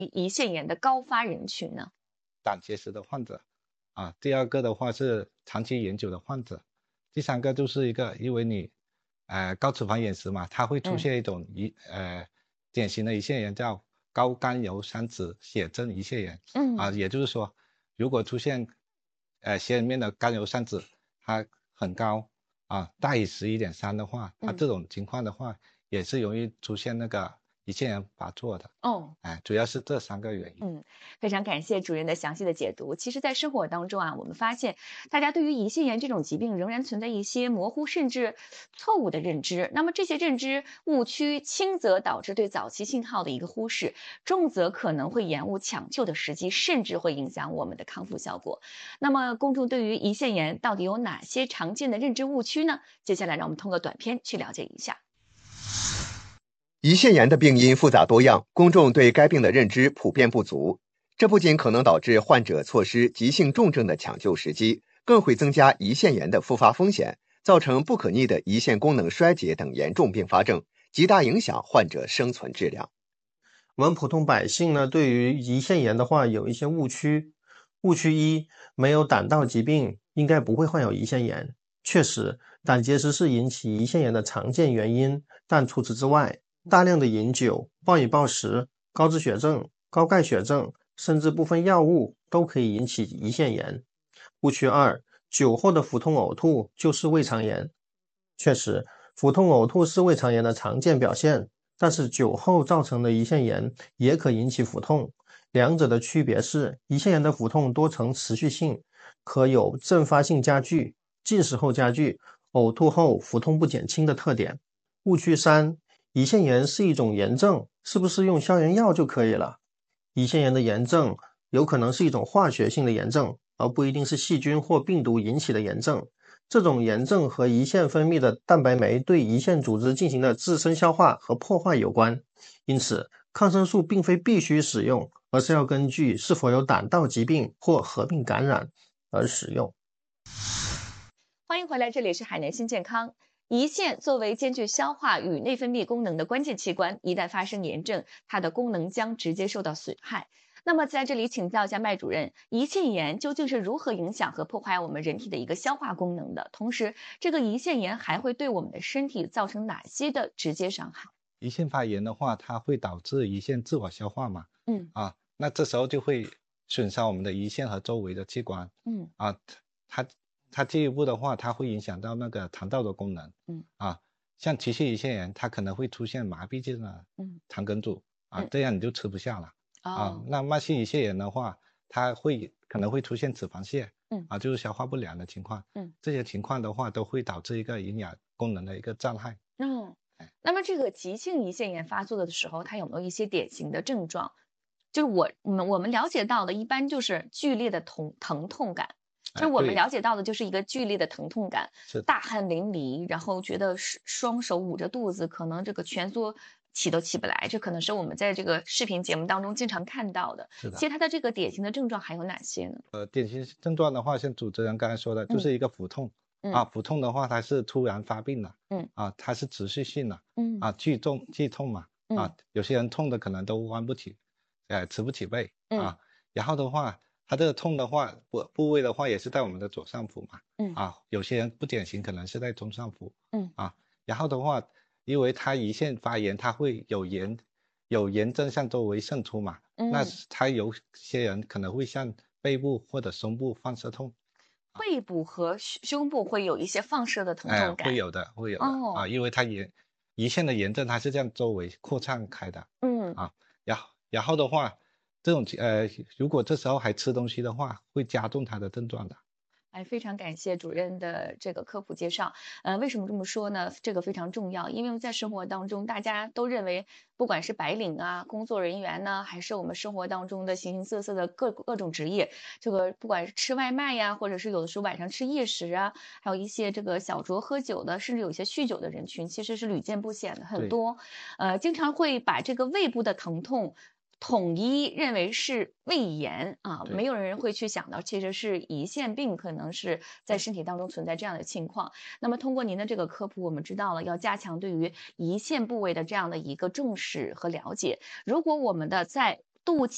胰腺炎的高发人群呢？ 胆结石的患者啊，第二个的话是长期饮酒的患者，第三个就是因为你高脂肪饮食嘛，它会出现一种典型的胰腺炎叫高甘油三酯血症胰腺炎。也就是说，如果出现血里面的甘油三酯它很高大于11.3的话，它这种情况的话也是容易出现那个胰腺炎发作的。主要是这3个原因。 非常感谢主任的详细的解读。其实在生活当中我们发现大家对于胰腺炎这种疾病仍然存在一些模糊甚至错误的认知。那么这些认知误区，轻则导致对早期信号的一个忽视，重则可能会延误抢救的时机，甚至会影响我们的康复效果。那么公众对于胰腺炎到底有哪些常见的认知误区呢？接下来让我们通过短片去了解一下。 胰腺炎的病因复杂多样，公众对该病的认知普遍不足，这不仅可能导致患者错失急性重症的抢救时机，更会增加胰腺炎的复发风险，造成不可逆的胰腺功能衰竭等严重并发症，极大影响患者生存质量。 我们普通百姓呢，对于胰腺炎的话有一些误区。误区1，没有胆道疾病应该不会患有胰腺炎。确实，胆结石是引起胰腺炎的常见原因，但除此之外，大量的饮酒、暴饮暴食、高脂血症、高钙血症，甚至部分药物都可以引起胰腺炎。误区2，酒后的腹痛呕吐就是胃肠炎。确实，腹痛呕吐是胃肠炎的常见表现，但是酒后造成的胰腺炎也可引起腹痛。两者的区别是，胰腺炎的腹痛多呈持续性，可有阵发性加剧、进食后加剧、呕吐后腹痛不减轻的特点。误区3，胰腺炎是一种炎症，是不是用消炎药就可以了？胰腺炎的炎症有可能是一种化学性的炎症，而不一定是细菌或病毒引起的炎症。这种炎症和胰腺分泌的蛋白酶对胰腺组织进行的自身消化和破坏有关，因此抗生素并非必须使用，而是要根据是否有胆道疾病或合并感染而使用。 欢迎回来，这里是海南新健康。胰腺作为兼具消化与内分泌功能的关键器官，一旦发生炎症，它的功能将直接受到损害。那么在这里请教一下麦主任，胰腺炎究竟是如何影响和破坏我们人体的一个消化功能的？同时，这个胰腺炎还会对我们的身体造成哪些的直接伤害？ 胰腺发炎的话，它会导致胰腺自我消化嘛，那这时候就会损伤我们的胰腺和周围的器官，它进一步的话，它会影响到那个肠道的功能，像急性胰腺炎，它可能会出现麻痹性的肠梗阻，这样你就吃不下了，那慢性胰腺炎的话，它可能会出现脂肪泻，就是消化不良的情况，这些情况的话都会导致一个营养功能的一个障碍。 那么这个急性胰腺炎发作的时候，它有没有一些典型的症状？就是我们了解到的一般就是剧烈的疼痛感，就是我们了解到的就是一个剧烈的疼痛感，大汗淋漓，然后觉得双手捂着肚子，可能这个蜷缩起都起不来，这可能是我们在这个视频节目当中经常看到的。其实它的这个典型的症状还有哪些呢？典型症状的话，像主持人刚才说的，就是一个腹痛，腹痛的话它是突然发病的，它是持续性的，剧痛嘛，有些人痛的可能都弯不起，直不起背，然后的话它这个痛的话部位的话也是在我们的左上腹嘛，有些人不典型可能是在中上腹，然后的话因为它胰腺发炎，它会有炎症向周围渗出嘛，那它有些人可能会向背部或者胸部放射痛。背部和胸部会有一些放射的疼痛感，会有的，因为它胰腺的炎症它是向周围扩散开的，然后的话，这种如果这时候还吃东西的话，会加重它的症状的。非常感谢主任的这个科普介绍。为什么这么说呢？这个非常重要，因为在生活当中，大家都认为，不管是白领工作人员呢，还是我们生活当中的形形色色的各种职业，这个不管是吃外卖呀，或者是有的时候晚上吃夜食还有一些这个小酌喝酒的，甚至有一些酗酒的人群，其实是屡见不鲜的，很多。经常会把这个胃部的疼痛统一认为是胃炎没有人会去想到其实是胰腺病，可能是在身体当中存在这样的情况。那么通过您的这个科普，我们知道了要加强对于胰腺部位的这样的一个重视和了解。如果我们的在肚脐